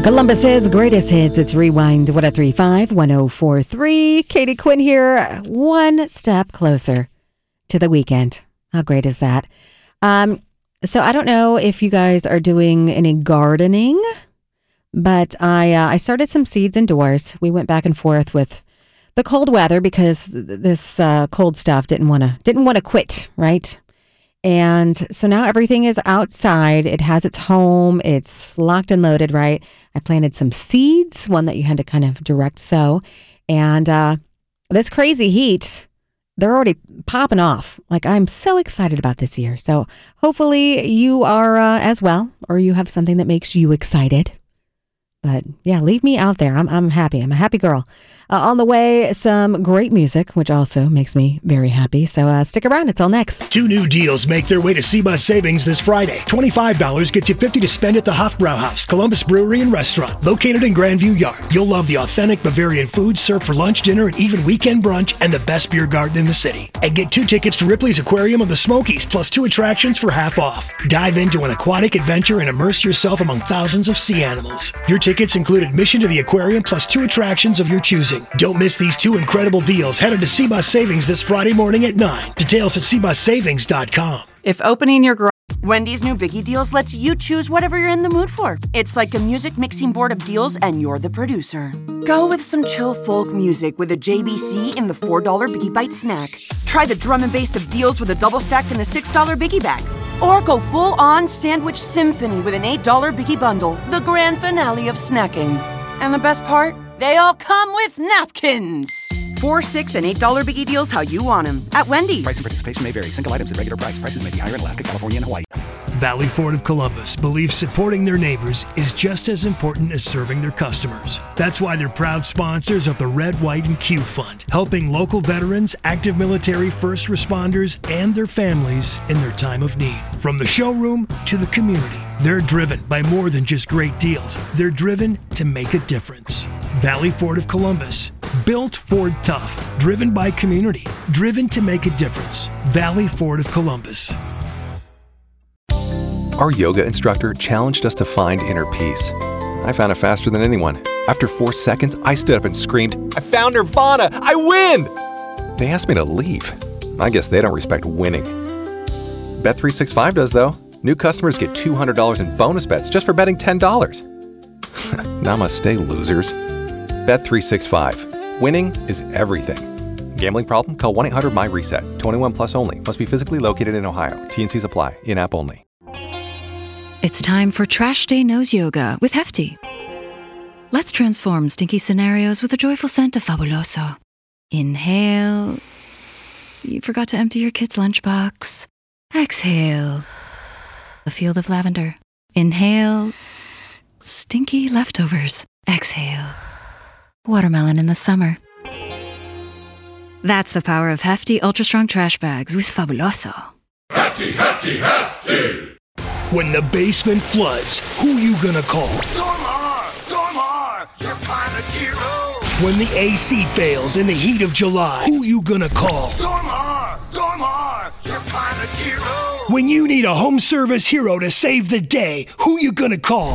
Columbus's greatest hits. It's Rewind 103.5, 104.3. Katie Quinn here, one step closer to the weekend. How great is that? So I don't know if you guys are doing any gardening, but I started some seeds indoors. We went back and forth with the cold weather because this cold stuff didn't want to quit, right? And so now everything is outside. It has its home. It's locked and loaded, right? I planted some seeds, one that you had to kind of direct sow. And this crazy heat, they're already popping off. Like, I'm so excited about this year. So hopefully you are as well, or you have something that makes you excited. But yeah, leave me out there. I'm happy. I'm a happy girl. On the way, some great music, which also makes me very happy. So stick around. It's all next. 2 new deals make their way to Seabus Savings this Friday. $25 gets you $50 to spend at the Hofbrauhaus, Columbus Brewery and Restaurant, located in Grandview Yard. You'll love the authentic Bavarian food served for lunch, dinner, and even weekend brunch, and the best beer garden in the city. And get 2 tickets to Ripley's Aquarium of the Smokies, plus 2 attractions for half off. Dive into an aquatic adventure and immerse yourself among thousands of sea animals. Your tickets include admission to the aquarium, plus 2 attractions of your choosing. Don't miss these 2 incredible deals. Head to Seabus Savings this Friday morning at 9. Details at SeabusSavings.com. If opening your Wendy's new Biggie Deals lets you choose whatever you're in the mood for. It's like a music mixing board of deals and you're the producer. Go with some chill folk music with a JBC in the $4 Biggie Bite snack. Try the drum and bass of deals with a double stack in the $6 Biggie Bag. Or go full-on sandwich symphony with an $8 Biggie Bundle, the grand finale of snacking. And the best part? They all come with napkins. $4, $6, and $8 Biggie Deals how you want them at Wendy's. Price and participation may vary. Single items at regular price. Prices may be higher in Alaska, California, and Hawaii. Valley Ford of Columbus believes supporting their neighbors is just as important as serving their customers. That's why they're proud sponsors of the Red, White, and Q Fund, helping local veterans, active military, first responders, and their families in their time of need. From the showroom to the community, they're driven by more than just great deals. They're driven to make a difference. Valley Ford of Columbus, built Ford tough, driven by community, driven to make a difference. Valley Ford of Columbus. Our yoga instructor challenged us to find inner peace. I found it faster than anyone. After 4 seconds, I stood up and screamed, "I found Nirvana! I win!" They asked me to leave. I guess they don't respect winning. Bet365 does, though. New customers get $200 in bonus bets just for betting $10. Namaste, losers. Bet365. Winning is everything. Gambling problem? Call 1-800-MY-RESET. 21 plus only. Must be physically located in Ohio. T&Cs apply. In-app only. It's time for Trash Day Nose Yoga with Hefty. Let's transform stinky scenarios with a joyful scent of Fabuloso. Inhale. You forgot to empty your kid's lunchbox. Exhale. A field of lavender. Inhale. Stinky leftovers. Exhale. Watermelon in the summer. That's the power of Hefty Ultra Strong Trash Bags with Fabuloso. Hefty, Hefty, Hefty! When the basement floods, who you gonna call? Stormar, your climate hero! When the AC fails in the heat of July, who you gonna call? Stormar, your climate hero! When you need a home service hero to save the day, who you gonna call?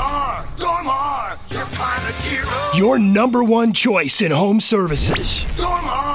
Stormar, your climate hero! Your number one choice in home services.